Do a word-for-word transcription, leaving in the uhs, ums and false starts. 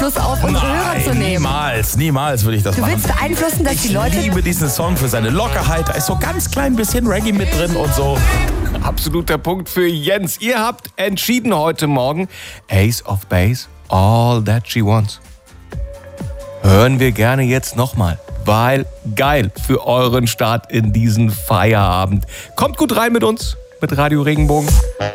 Einfluss auf unsere Nein, Hörer zu nehmen. Niemals, niemals würde ich das Du machen. willst beeinflussen, dass Ich die Leute... liebe diesen Song für seine Lockerheit. Da ist so ganz klein bisschen Reggae mit drin und so. Absoluter Punkt für Jens. Ihr habt entschieden heute Morgen. Ace of Base, All That She Wants. Hören wir gerne jetzt nochmal, weil geil für euren Start in diesen Feierabend. Kommt gut rein mit uns, mit Radio Regenbogen.